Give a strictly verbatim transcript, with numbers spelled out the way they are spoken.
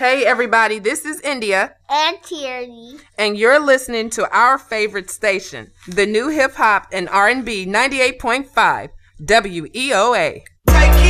Hey everybody, this is India. And Tierney. And you're listening to our favorite station, the new hip hop and R and B ninety-eight point five W E O A.